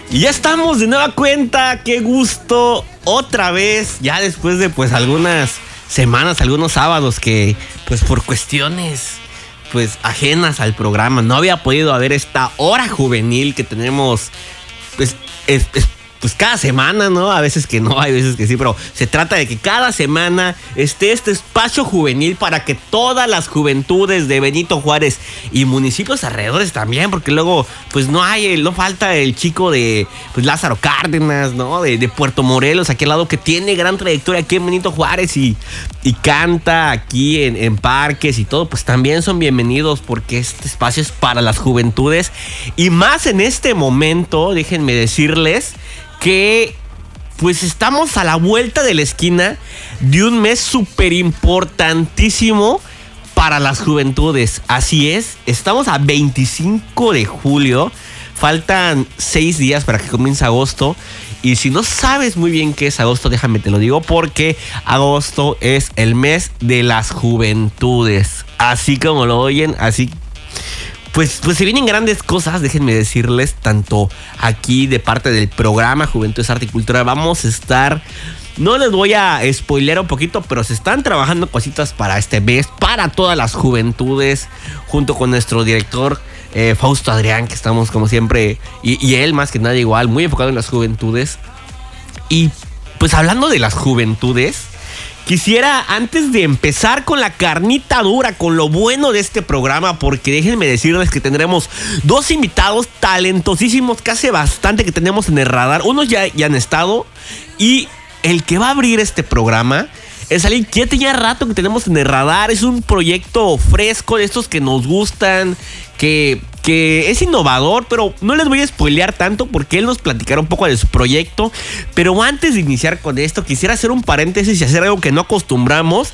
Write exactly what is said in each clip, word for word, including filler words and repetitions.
Y ya estamos de nueva cuenta, qué gusto, otra vez, ya después de pues algunas semanas, algunos sábados que pues por cuestiones pues ajenas al programa no había podido haber esta hora juvenil que tenemos pues es, es, pues cada semana, ¿no? A veces que no, hay veces que sí, pero se trata de que cada semana esté este espacio juvenil para que todas las juventudes de Benito Juárez y municipios alrededores también, porque luego pues no hay, no falta el chico de pues Lázaro Cárdenas, ¿no? De, de Puerto Morelos, aquí al lado, que tiene gran trayectoria aquí en Benito Juárez y, y canta aquí en, en parques y todo, pues también son bienvenidos porque este espacio es para las juventudes y más en este momento, déjenme decirles que pues estamos a la vuelta de la esquina de un mes súper importantísimo para las juventudes. Así es, estamos a veinticinco de julio, faltan seis días para que comience agosto. Y si no sabes muy bien qué es agosto, déjame te lo digo, porque agosto es el mes de las juventudes. Así como lo oyen, así Pues, pues se vienen grandes cosas, déjenme decirles, tanto aquí de parte del programa Juventudes, Arte y Cultura. Vamos a estar, no les voy a spoilear un poquito, pero se están trabajando cositas para este mes, para todas las juventudes, junto con nuestro director eh, Fausto Adrián, que estamos como siempre, y, y él más que nada igual, muy enfocado en las juventudes. Y pues hablando de las juventudes, quisiera, antes de empezar con la carnita dura, con lo bueno de este programa, porque déjenme decirles que tendremos dos invitados talentosísimos, que hace bastante que tenemos en el radar. Unos ya, ya han estado, y el que va a abrir este programa es alguien que ya tenía rato que tenemos en el radar. Es un proyecto fresco, de estos que nos gustan, que, que es innovador, pero no les voy a spoilear tanto porque él nos platicará un poco de su proyecto. Pero antes de iniciar con esto, quisiera hacer un paréntesis y hacer algo que no acostumbramos.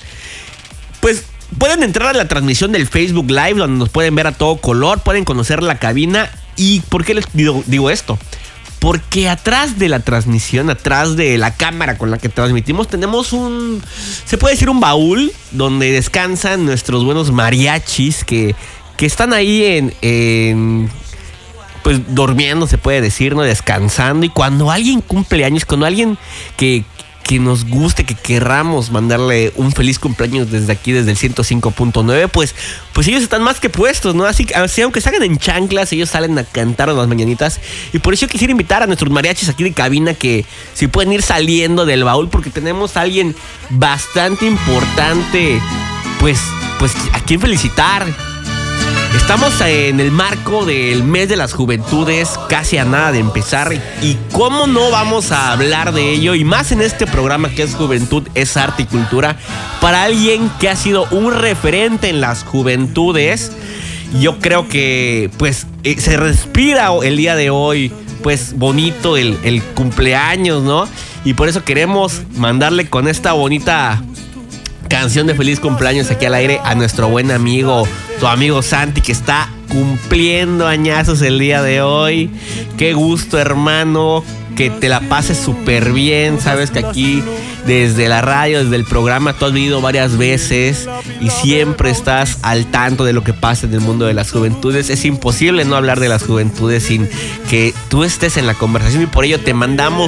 Pues pueden entrar a la transmisión del Facebook Live, donde nos pueden ver a todo color, pueden conocer la cabina. ¿Y por qué les digo, digo esto? Porque atrás de la transmisión, atrás de la cámara con la que transmitimos, tenemos un, se puede decir un baúl, donde descansan nuestros buenos mariachis que, que están ahí en, en, pues durmiendo, se puede decir, ¿no? Descansando. Y cuando alguien cumple años, cuando alguien que, que nos guste, que querramos mandarle un feliz cumpleaños desde aquí, desde el ciento cinco punto nueve, pues, pues ellos están más que puestos, ¿no? Así que, así, aunque salgan en chanclas, ellos salen a cantar a las mañanitas. Y por eso quisiera invitar a nuestros mariachis aquí de cabina que si pueden ir saliendo del baúl, porque tenemos a alguien bastante importante, pues, pues a quien felicitar. Estamos en el marco del mes de las juventudes, casi a nada de empezar, y cómo no vamos a hablar de ello, y más en este programa que es Juventud, es Arte y Cultura, para alguien que ha sido un referente en las juventudes. Yo creo que pues eh, se respira el día de hoy, pues bonito el, el cumpleaños, ¿no? Y por eso queremos mandarle con esta bonita canción de feliz cumpleaños aquí al aire a nuestro buen amigo, tu amigo Santi, que está cumpliendo añazos el día de hoy. Qué gusto, hermano, que te la pases súper bien. Sabes que aquí desde la radio, desde el programa, tú has venido varias veces y siempre estás al tanto de lo que pasa en el mundo de las juventudes. Es imposible no hablar de las juventudes sin que tú estés en la conversación, y por ello te mandamos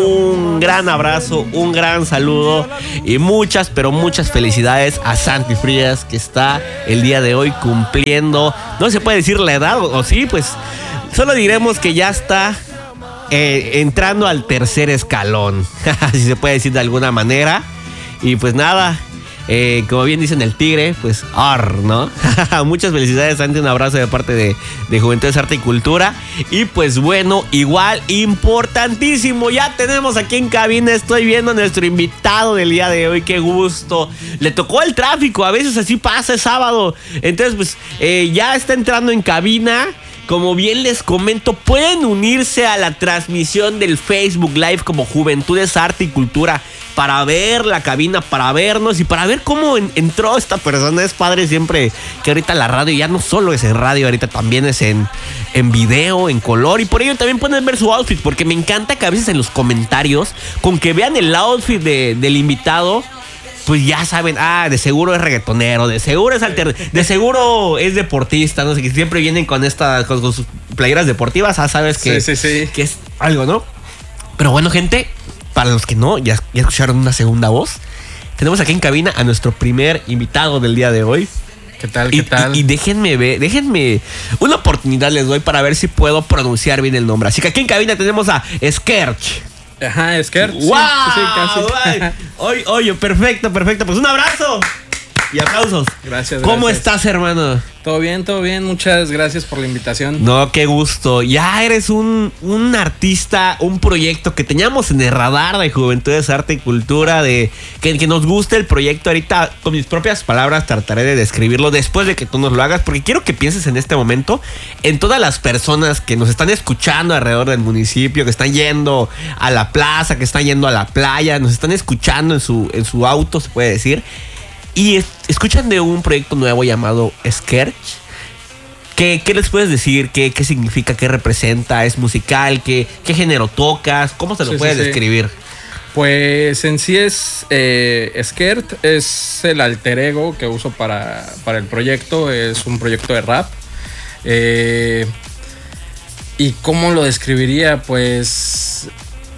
un gran abrazo, un gran saludo y muchas, pero muchas felicidades a Santi Frías, que está el día de hoy cumpliendo, no se puede decir la edad, o, o sí, pues solo diremos que ya está Eh, entrando al tercer escalón, si se puede decir de alguna manera. Y pues nada, eh, como bien dicen el tigre, pues ar, ¿no? Muchas felicidades, Santi, un abrazo de parte de, de Juventudes, Arte y Cultura. Y pues bueno, igual importantísimo, ya tenemos aquí en cabina, estoy viendo a nuestro invitado del día de hoy. Qué gusto, le tocó el tráfico, a veces así pasa, es sábado. Entonces pues eh, ya está entrando en cabina. Como bien les comento, pueden unirse a la transmisión del Facebook Live como Juventudes, Arte y Cultura para ver la cabina, para vernos y para ver cómo en, entró esta persona. Es padre siempre que ahorita la radio ya no solo es en radio, ahorita también es en, en video, en color, y por ello también pueden ver su outfit, porque me encanta que a veces en los comentarios, con que vean el outfit de, del invitado, pues ya saben, ah, de seguro es reggaetonero, de seguro es alter, de seguro es deportista, no sé, que siempre vienen con estas, con, con sus playeras deportivas, ah, sabes que, sí, sí, sí. que es algo, ¿no? Pero bueno, gente, para los que no, ya, ya escucharon una segunda voz. Tenemos aquí en cabina a nuestro primer invitado del día de hoy. ¿Qué tal? Y, ¿Qué tal? Y, y déjenme ver, déjenme una oportunidad les doy para ver si puedo pronunciar bien el nombre. Así que aquí en cabina tenemos a Skerch. Ajá, Skerch. ¡Wow! Sí, sí, casi. Oye, oye, perfecto, perfecto. Pues un abrazo y aplausos. Gracias. ¿Cómo gracias. estás, hermano? Todo bien, todo bien. Muchas gracias por la invitación. No, qué gusto. Ya eres un, un artista, un proyecto que teníamos en el radar de Juventudes, Arte y Cultura, de que, que nos guste el proyecto. Ahorita, con mis propias palabras, trataré de describirlo después de que tú nos lo hagas, porque quiero que pienses en este momento en todas las personas que nos están escuchando alrededor del municipio, que están yendo a la plaza, que están yendo a la playa, nos están escuchando en su, en su auto, se puede decir. Y es, escuchan de un proyecto nuevo llamado Skerch. ¿Qué, ¿Qué les puedes decir? ¿Qué, qué significa? ¿Qué representa? ¿Es musical? ¿Qué, qué género tocas? ¿Cómo se lo Sí, puedes sí, sí. describir? Pues en sí es eh, Skerch, es el alter ego que uso para, para el proyecto. Es un proyecto de rap. Eh, ¿Y cómo lo describiría? Pues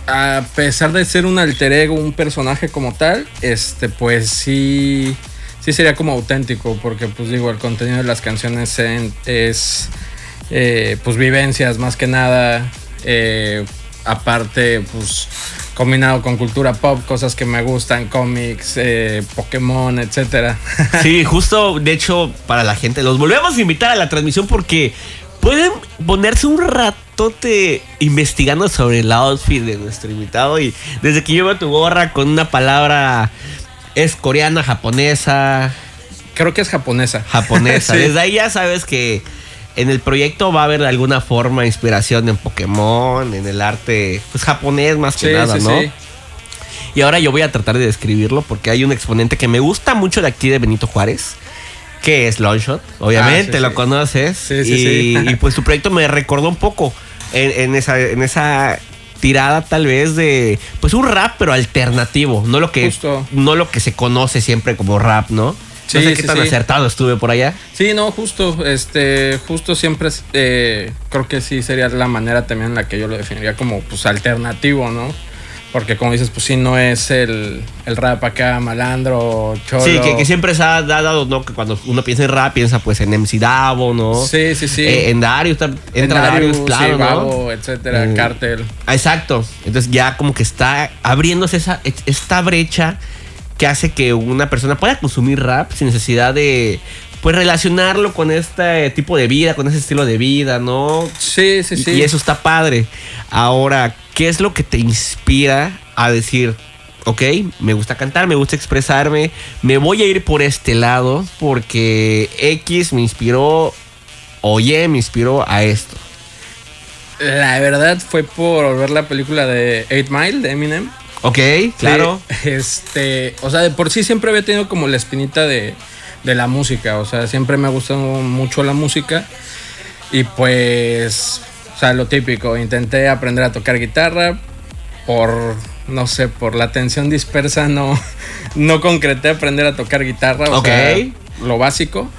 a pesar de ser un alter ego, un personaje como tal, este, pues sí, sí sería como auténtico, porque pues digo, el contenido de las canciones en, es eh, pues vivencias más que nada, eh, aparte pues combinado con cultura pop, cosas que me gustan, cómics, eh, Pokémon, etcétera. Sí, justo, de hecho, para la gente, los volvemos a invitar a la transmisión porque pueden ponerse un ratote investigando sobre el outfit de nuestro invitado. Y desde que lleva tu gorra con una palabra, es coreana, japonesa. Creo que es japonesa. Japonesa. Sí. Desde ahí ya sabes que en el proyecto va a haber de alguna forma inspiración en Pokémon, en el arte pues japonés más que Sí, nada, sí, ¿no? sí. Y ahora yo voy a tratar de describirlo porque hay un exponente que me gusta mucho de aquí de Benito Juárez, que es Longshot, obviamente, Ah, sí, lo sí. conoces. Sí, sí, y, sí. y pues tu proyecto me recordó un poco en, en esa, en esa tirada tal vez de pues un rap pero alternativo, no lo que, Justo. no lo que se conoce siempre como rap, ¿no? Sí, no sé qué sí, tan sí. acertado estuve por allá. Sí, no, justo, este, justo siempre, eh, creo que sí sería la manera también en la que yo lo definiría como, pues, alternativo, ¿no? Porque como dices, pues sí, no es el, el rap acá malandro, cholo. Sí, que, que siempre se ha dado, ¿no? Que cuando uno piensa en rap, piensa pues en M C Davo, ¿no? Sí, sí, sí. Eh, en Darius, entra En Darius, Darius, claro, sí, ¿no? Babo, etcétera, Mm. Cártel. Ah, exacto. Entonces ya como que está abriéndose esa, esta brecha que hace que una persona pueda consumir rap sin necesidad de pues relacionarlo con este tipo de vida, con ese estilo de vida, ¿no? Sí, sí, Y- sí. Y eso está padre. Ahora, ¿qué es lo que te inspira a decir, ok, me gusta cantar, me gusta expresarme, me voy a ir por este lado porque X me inspiró o Y me inspiró a esto? La verdad fue por ver la película de eight mile de Eminem. Ok, claro. Sí, este, o sea, de por sí siempre había tenido como la espinita de, de la música. O sea, siempre me ha gustado mucho la música. Y pues, o sea, lo típico. Intenté aprender a tocar guitarra. Por, no sé, por la atención dispersa no, no concreté aprender a tocar guitarra. O Ok. sea, lo básico.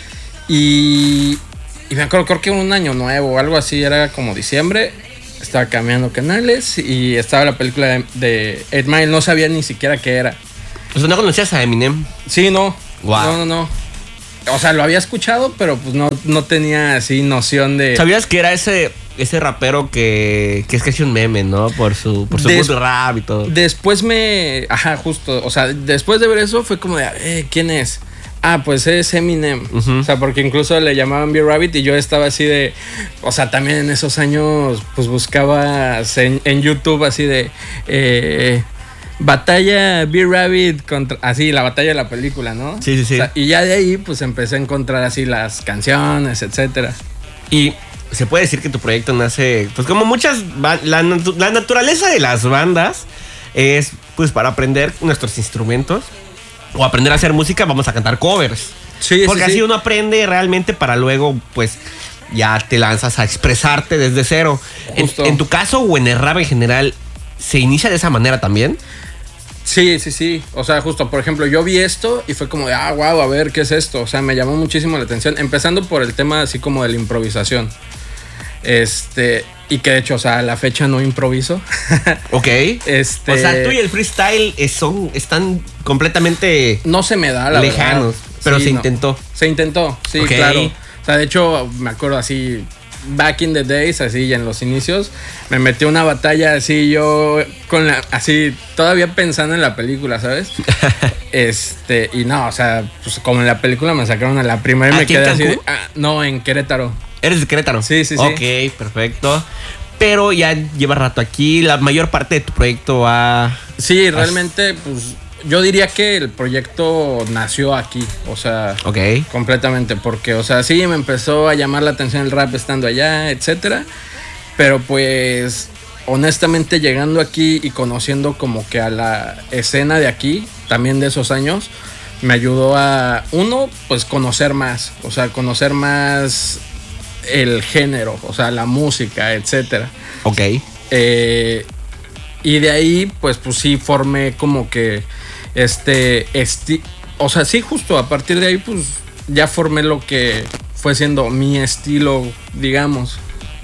Y, y me acuerdo, creo que un año nuevo o algo así, era como diciembre. Estaba cambiando canales y estaba la película de, de eight mile. No sabía ni siquiera qué era. O sea, ¿no conocías a Eminem? Sí, no. Wow. No, no, no. O sea, lo había escuchado, pero pues no, no tenía así noción de... ¿Sabías que era ese, ese rapero que, que es casi un meme, ¿no? Por su, por su Des- mood rap y todo. Después me... Ajá, justo. O sea, después de ver eso fue como de... Eh, ¿quién es? Ah, pues es Eminem. Ujú. O sea, porque incluso le llamaban B-Rabbit y yo estaba así de... O sea, también en esos años pues buscaba en, en YouTube así de... Eh, batalla B-Rabbit contra... Así, la batalla de la película, ¿no? Sí, sí, sí. O sea, y ya de ahí pues empecé a encontrar así las canciones, etcétera. Y se puede decir que tu proyecto nace, pues como muchas, ba- la, natu- la naturaleza de las bandas es pues para aprender nuestros instrumentos o aprender a hacer música, vamos a cantar covers. Sí, Porque sí, así sí. uno aprende realmente para luego pues ya te lanzas a expresarte desde cero. En, Justo. en tu caso o en el rap en general, ¿se inicia de esa manera también? Sí, sí, sí. O sea, justo, por ejemplo, yo vi esto y fue como de, ah, wow, a ver, ¿qué es esto? O sea, me llamó muchísimo la atención. Empezando por el tema así como de la improvisación. Este, y que de hecho, o sea, a la fecha no improviso. Ok. Este, o sea, tú y el freestyle son, están completamente no se me da, la lejanos, verdad. pero Sí, se no. intentó. Se intentó, sí, Ok. claro. O sea, de hecho, me acuerdo así, back in the days, así, en los inicios, me metí a una batalla así, yo, con la, así, todavía pensando en la película, ¿sabes? Este, y no, o sea, pues como en la película me sacaron a la primera y me ¿Aquí en quedé así. de, Cancún? ah, no, en Querétaro. ¿Eres de Querétaro? Sí, sí, sí. Ok, perfecto. Pero ya lleva rato aquí, la mayor parte de tu proyecto va... Sí, realmente, pues yo diría que el proyecto nació aquí, o sea, Ok. completamente, porque, o sea, sí me empezó a llamar la atención el rap estando allá, etcétera, pero pues honestamente llegando aquí y conociendo como que a la escena de aquí, también de esos años, me ayudó a, uno, pues conocer más, o sea, conocer más el género, o sea, la música, etcétera. Ok. Eh, y de ahí, pues, pues sí formé como que este, esti- o sea, sí, justo a partir de ahí, pues ya formé lo que fue siendo mi estilo, digamos.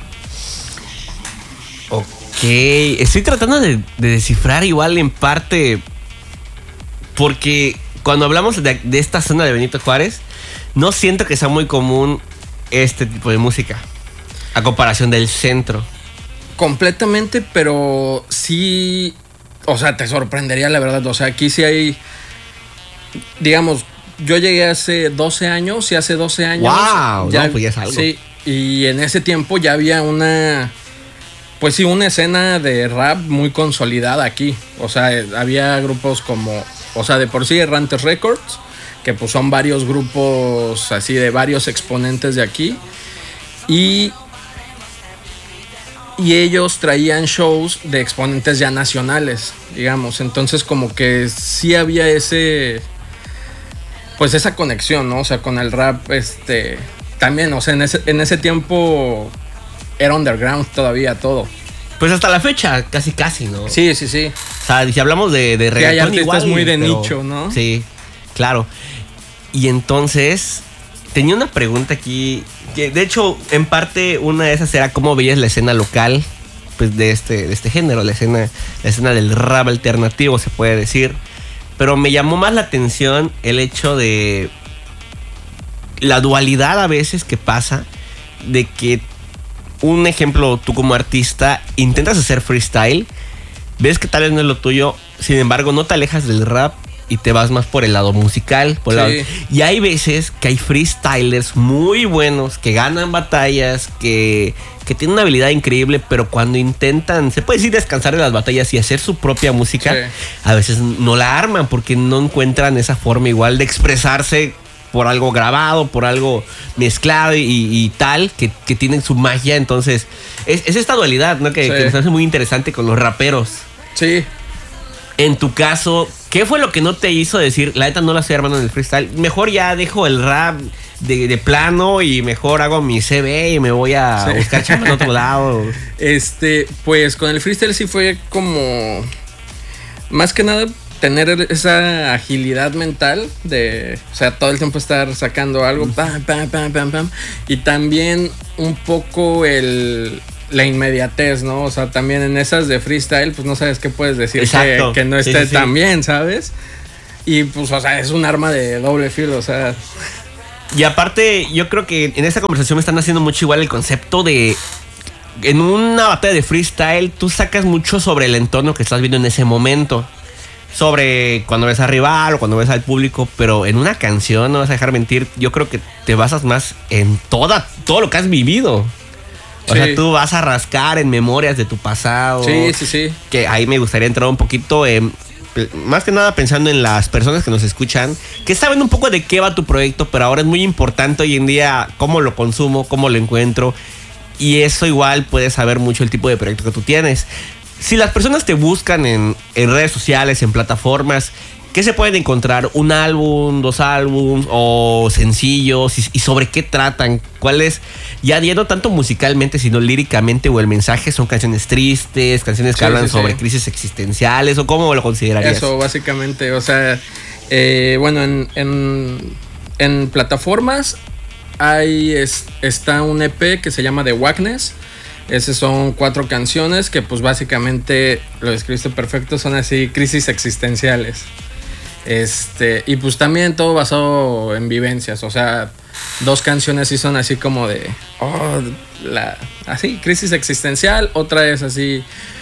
Ok. Estoy tratando de, de descifrar igual en parte, porque cuando hablamos de, de esta zona de Benito Juárez, no siento que sea muy común este tipo de música, a comparación del centro. Completamente, pero sí, o sea, te sorprendería la verdad. O sea, aquí sí hay, digamos, yo llegué hace doce años y hace doce años. ¡Wow! No, pues ya es algo. Sí, y en ese tiempo ya había una, pues sí, una escena de rap muy consolidada aquí. O sea, había grupos como, o sea, de por sí Errantes Records, que pues son varios grupos así de varios exponentes de aquí. Y Y ellos traían shows de exponentes ya nacionales, digamos. Entonces como que sí había ese, pues esa conexión, ¿no? O sea, con el rap, este, también, o sea, en ese, en ese tiempo era underground todavía todo. Pues hasta la fecha, casi casi, ¿no? Sí, sí, sí. O sea, si hablamos de, de Que hay reggaetón artistas igual, muy de pero- nicho, ¿no? Sí, claro. Y entonces, tenía una pregunta aquí, que de hecho, en parte, una de esas era cómo veías la escena local, pues, de este, de este género, la escena, la escena del rap alternativo, se puede decir. Pero me llamó más la atención el hecho de la dualidad a veces que pasa, de que, un ejemplo, tú como artista, intentas hacer freestyle, ves que tal vez no es lo tuyo, sin embargo, no te alejas del rap y te vas más por el lado musical. Por el Sí. lado- y hay veces que hay freestylers muy buenos que ganan batallas, que, que tienen una habilidad increíble, pero cuando intentan, se puede decir, descansar de las batallas y hacer su propia música, Sí. a veces no la arman porque no encuentran esa forma igual de expresarse por algo grabado, por algo mezclado y, y tal, que, que tienen su magia. Entonces, es, es esta dualidad, ¿no? Que, Sí. que nos hace muy interesante con los raperos. Sí. En tu caso, ¿qué fue lo que no te hizo decir, la neta no la estoy armando en el freestyle? Mejor ya dejo el rap de, de plano y mejor hago mi C V y me voy a Sí. buscar chamba en otro lado. Este, pues con el freestyle sí fue como, más que nada, tener esa agilidad mental de, o sea, todo el tiempo estar sacando algo, pam, pam, pam, pam, pam. Y también un poco el, la inmediatez, ¿no? O sea, también en esas de freestyle, pues no sabes qué puedes decir que, Exacto. que no Sí, esté sí, sí. tan bien, ¿sabes? Y pues, o sea, es un arma de doble filo, o sea, Y aparte, yo creo que en esta conversación me están haciendo mucho igual el concepto de... En una batalla de freestyle, tú sacas mucho sobre el entorno que estás viendo en ese momento. Sobre cuando ves al rival o cuando ves al público. Pero en una canción, no vas a dejar mentir, yo creo que te basas más en toda, todo lo que has vivido. O Sí. sea, tú vas a rascar en memorias de tu pasado. sí, sí, sí. Que ahí me gustaría entrar un poquito en... Más que nada pensando en las personas que nos escuchan, que saben un poco de qué va tu proyecto, pero ahora es muy importante hoy en día cómo lo consumo, cómo lo encuentro. Y eso igual puede saber mucho el tipo de proyecto que tú tienes. Si las personas te buscan en, en redes sociales, en plataformas, ¿qué se pueden encontrar? ¿Un álbum, dos álbumes o sencillos? ¿Y, y sobre qué tratan? ¿Cuáles? Ya, ya no tanto musicalmente, sino líricamente o el mensaje. ¿Son canciones tristes, canciones que Sí, hablan sí, sobre sí. crisis existenciales? ¿O cómo lo considerarías? Eso, básicamente, o sea, eh, bueno, en, en, en plataformas hay, es- está un E P que se llama The Wackness, Esas son cuatro canciones que pues básicamente lo describiste perfecto, son así crisis existenciales. Este, y pues también todo basado en vivencias, o sea, dos canciones sí son así como de, oh, la, así, crisis existencial, otra es así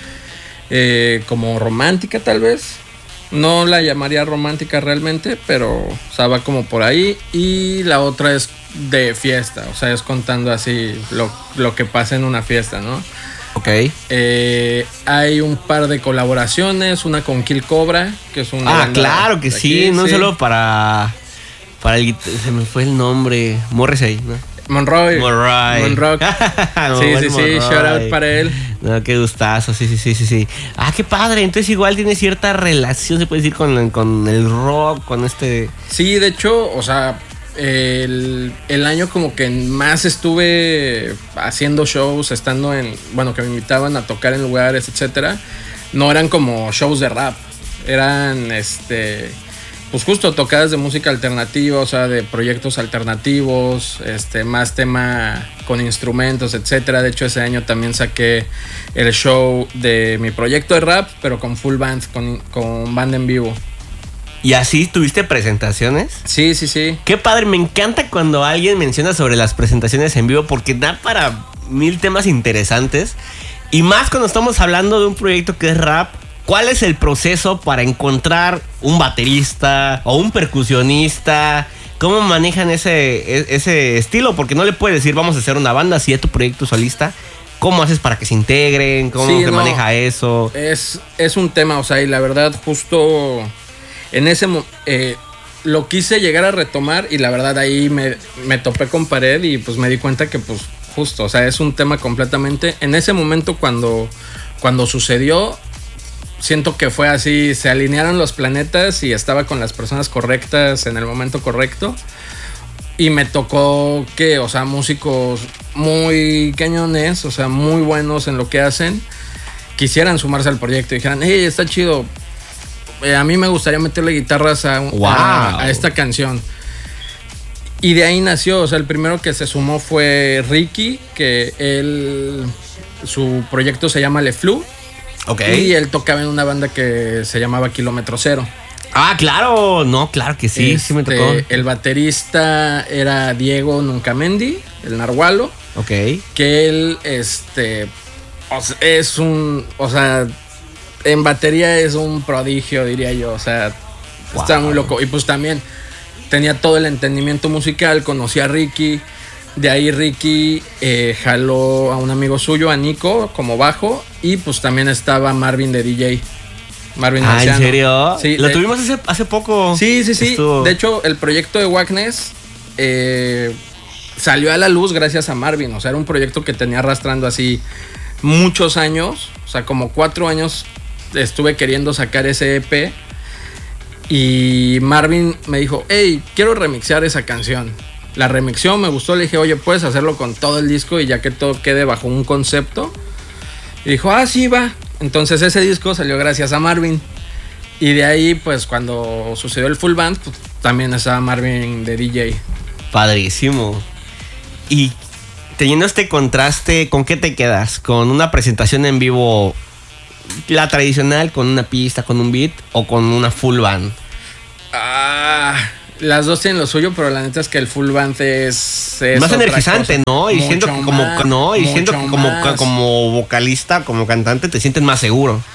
eh, como romántica tal vez, no la llamaría romántica realmente, pero o sea, va como por ahí, y la otra es de fiesta, o sea, es contando así lo, lo que pasa en una fiesta, ¿no? Ok. Eh, hay un par de colaboraciones, una con Kill Cobra, que es una... Ah, claro que sí, aquí, no sí. Solo para... Para el... Se me fue el nombre. Morrissey, ¿no? Monroy. Monroy. Monroy. no, sí, sí, sí, shout out para él. No, qué gustazo, sí, sí, sí, sí, sí. Ah, qué padre, entonces igual tiene cierta relación, se puede decir, con, con el rock, con este... Sí, de hecho, o sea... El, el año como que más estuve haciendo shows, estando en, bueno, que me invitaban a tocar en lugares, etcétera. No eran como shows de rap, eran este, pues justo tocadas de música alternativa, o sea, de proyectos alternativos, este, más tema con instrumentos, etcétera. De hecho, ese año también saqué el show de mi proyecto de rap, pero con full band, con, con banda en vivo. ¿Y así tuviste presentaciones? Sí, sí, sí. Qué padre, me encanta cuando alguien menciona sobre las presentaciones en vivo porque da para mil temas interesantes. Y más cuando estamos hablando de un proyecto que es rap. ¿Cuál es el proceso para encontrar un baterista o un percusionista? ¿Cómo manejan ese, ese estilo? Porque no le puedes decir vamos a hacer una banda si es tu proyecto solista. ¿Cómo haces para que se integren? ¿Cómo sí, se no, maneja eso? Es, es un tema, o sea, y la verdad justo... En ese eh, lo quise llegar a retomar y la verdad ahí me, me topé con pared y pues me di cuenta que pues justo, o sea, es un tema completamente... En ese momento cuando, cuando sucedió, siento que fue así, se alinearon los planetas y estaba con las personas correctas en el momento correcto. Y me tocó que, o sea, músicos muy cañones, o sea, muy buenos en lo que hacen, quisieran sumarse al proyecto y dijeran, hey, está chido. A mí me gustaría meterle guitarras a, wow. a, a esta canción. Y de ahí nació, o sea, el primero que se sumó fue Ricky, que él, su proyecto se llama Le Flu. Ok. Y él tocaba en una banda que se llamaba Kilómetro Cero. Ah, claro, no, claro que sí, este, sí me tocó. El baterista era Diego Nuncamendi, el narwalo. Ok. Que él, este, o sea, es un, o sea... En batería es un prodigio, diría yo. O sea, wow. Está muy loco. Y pues también tenía todo el entendimiento musical. Conocí a Ricky. De ahí Ricky eh, jaló a un amigo suyo, a Nico, como bajo. Y pues también estaba Marvin de D J. Marvin Ah, Marciano. ¿En serio? Sí, Lo de, tuvimos hace, hace poco. Sí, sí, sí. Estuvo... De hecho, el proyecto de Wackness eh, salió a la luz gracias a Marvin. O sea, era un proyecto que tenía arrastrando así muchos años. O sea, como cuatro años... Estuve queriendo sacar ese E P y Marvin me dijo, hey, quiero remixear esa canción. La remixió, me gustó, le dije, oye, puedes hacerlo con todo el disco y ya que todo quede bajo un concepto. Y dijo, ah, sí, va. Entonces ese disco salió gracias a Marvin. Y de ahí, pues cuando sucedió el full band, pues, también estaba Marvin de D J. Padrísimo. Y teniendo este contraste, ¿con qué te quedas? ¿Con una presentación en vivo, la tradicional, con una pista, con un beat, o con una full band? Ah, las dos tienen lo suyo, pero la neta es que el full band es, es más energizante, ¿no? Y siento que como, más, no, y siento que como, más. como vocalista, como cantante, te sientes más seguro.